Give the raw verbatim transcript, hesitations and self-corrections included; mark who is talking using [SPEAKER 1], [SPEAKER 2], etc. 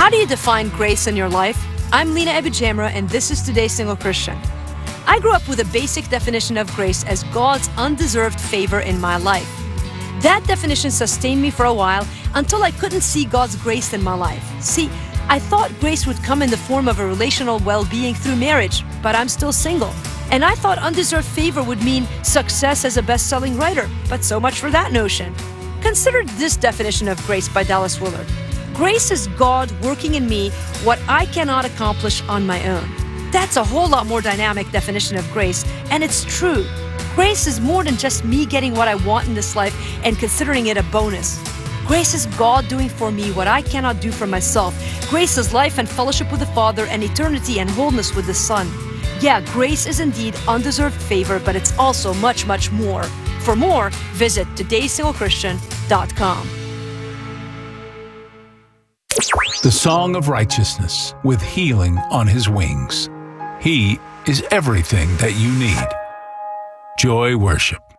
[SPEAKER 1] How do you define grace in your life? I'm Lina Ebijamra, and this is Today's Single Christian. I grew up with a basic definition of grace as God's undeserved favor in my life. That definition sustained me for a while until I couldn't see God's grace in my life. See, I thought grace would come in the form of a relational well-being through marriage, but I'm still single. And I thought undeserved favor would mean success as a best-selling writer, but so much for that notion. Consider this definition of grace by Dallas Willard. Grace is God working in me what I cannot accomplish on my own. That's a whole lot more dynamic definition of grace, and it's true. Grace is more than just me getting what I want in this life and considering it a bonus. Grace is God doing for me what I cannot do for myself. Grace is life and fellowship with the Father and eternity and wholeness with the Son. Yeah, grace is indeed undeserved favor, but it's also much, much more. For more, visit todays single christian dot com.
[SPEAKER 2] The Song of Righteousness with healing on his wings. He is everything that you need. Joy Worship.